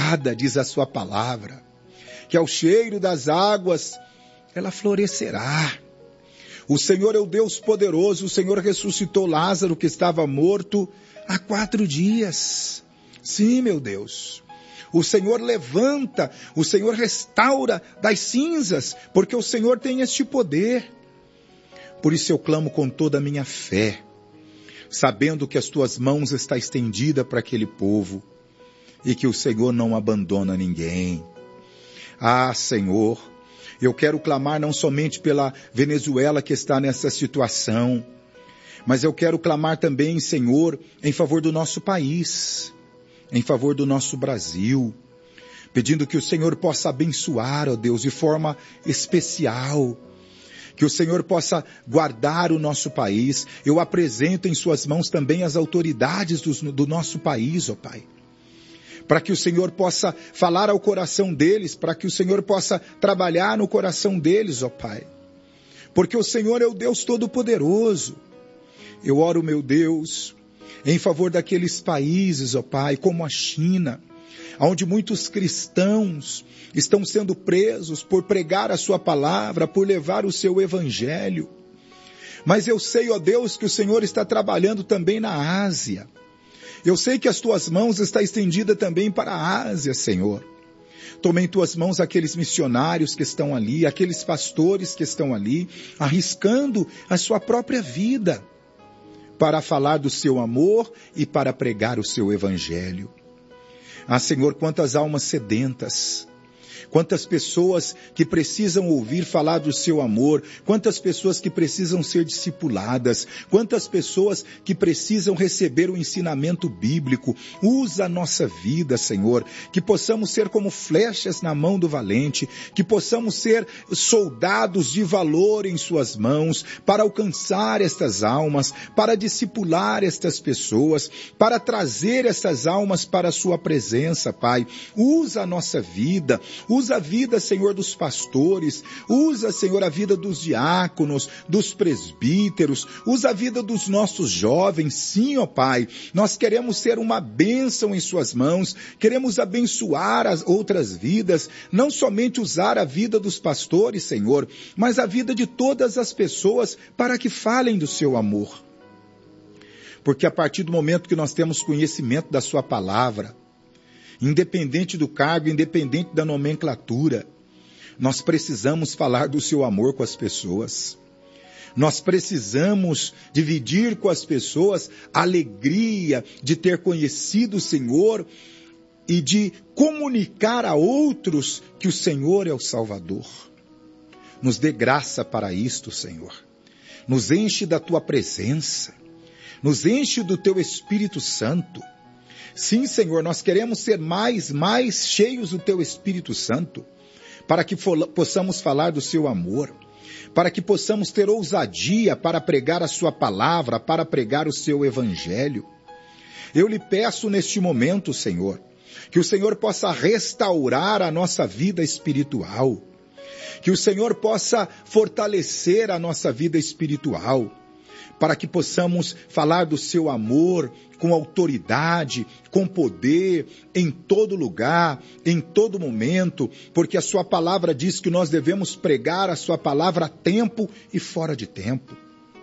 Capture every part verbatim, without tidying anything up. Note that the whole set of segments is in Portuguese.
renovada, diz a sua palavra, que ao cheiro das águas ela florescerá. O Senhor é o Deus poderoso, o Senhor ressuscitou Lázaro que estava morto há quatro dias. Sim, meu Deus. O Senhor levanta, o Senhor restaura das cinzas, porque o Senhor tem este poder. Por isso eu clamo com toda a minha fé, sabendo que as tuas mãos estão estendidas para aquele povo e que o Senhor não abandona ninguém. Ah, Senhor, eu quero clamar não somente pela Venezuela que está nessa situação, mas eu quero clamar também, Senhor, em favor do nosso país, em favor do nosso Brasil, pedindo que o Senhor possa abençoar, ó Deus, de forma especial, que o Senhor possa guardar o nosso país. Eu apresento em suas mãos também as autoridades do, do nosso país, ó Pai, para que o Senhor possa falar ao coração deles, para que o Senhor possa trabalhar no coração deles, ó Pai. Porque o Senhor é o Deus Todo-Poderoso. Eu oro, meu Deus, em favor daqueles países, ó Pai, como a China, onde muitos cristãos estão sendo presos por pregar a sua palavra, por levar o seu evangelho. Mas eu sei, ó Deus, que o Senhor está trabalhando também na Ásia. Eu sei que as tuas mãos estão estendidas também para a Ásia, Senhor. Toma em tuas mãos aqueles missionários que estão ali, aqueles pastores que estão ali, arriscando a sua própria vida para falar do seu amor e para pregar o seu evangelho. Ah, Senhor, quantas almas sedentas, quantas pessoas que precisam ouvir falar do seu amor, quantas pessoas que precisam ser discipuladas, quantas pessoas que precisam receber o ensinamento bíblico. Usa a nossa vida, Senhor, que possamos ser como flechas na mão do valente, que possamos ser soldados de valor em suas mãos, para alcançar estas almas, para discipular estas pessoas, para trazer estas almas para a sua presença, Pai. Usa a nossa vida, usa a vida, Senhor, dos pastores, usa, Senhor, a vida dos diáconos, dos presbíteros, usa a vida dos nossos jovens. Sim, ó Pai, nós queremos ser uma bênção em suas mãos, queremos abençoar as outras vidas, não somente usar a vida dos pastores, Senhor, mas a vida de todas as pessoas para que falem do seu amor. Porque a partir do momento que nós temos conhecimento da sua palavra, independente do cargo, independente da nomenclatura, nós precisamos falar do seu amor com as pessoas. Nós precisamos dividir com as pessoas a alegria de ter conhecido o Senhor e de comunicar a outros que o Senhor é o Salvador. Nos dê graça para isto, Senhor. Nos enche da tua presença. Nos enche do teu Espírito Santo. Sim, Senhor, nós queremos ser mais, mais cheios do teu Espírito Santo, para que possamos falar do seu amor, para que possamos ter ousadia para pregar a sua palavra, para pregar o seu evangelho. Eu lhe peço neste momento, Senhor, que o Senhor possa restaurar a nossa vida espiritual, que o Senhor possa fortalecer a nossa vida espiritual, para que possamos falar do seu amor com autoridade, com poder, em todo lugar, em todo momento, porque a sua palavra diz que nós devemos pregar a sua palavra a tempo e fora de tempo.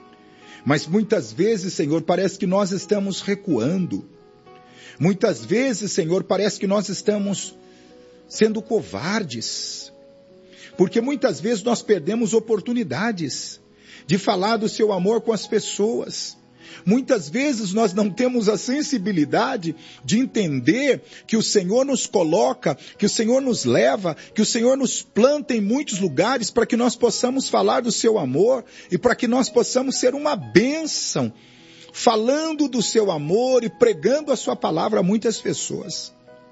Mas muitas vezes, Senhor, parece que nós estamos recuando. Muitas vezes, Senhor, parece que nós estamos sendo covardes, porque muitas vezes nós perdemos oportunidades de falar do seu amor com as pessoas. Muitas vezes nós não temos a sensibilidade de entender que o Senhor nos coloca, que o Senhor nos leva, que o Senhor nos planta em muitos lugares para que nós possamos falar do seu amor e para que nós possamos ser uma bênção, falando do seu amor e pregando a sua palavra a muitas pessoas.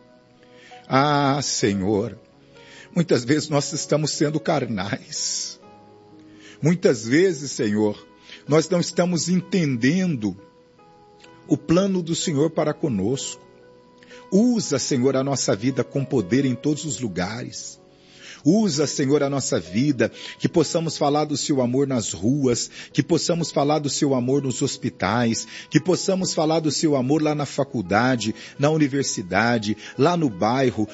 Ah, Senhor, muitas vezes nós estamos sendo carnais. Muitas vezes, Senhor, nós não estamos entendendo o plano do Senhor para conosco. Usa, Senhor, a nossa vida com poder em todos os lugares. Usa, Senhor, a nossa vida, que possamos falar do seu amor nas ruas, que possamos falar do seu amor nos hospitais, que possamos falar do seu amor lá na faculdade, na universidade, lá no bairro,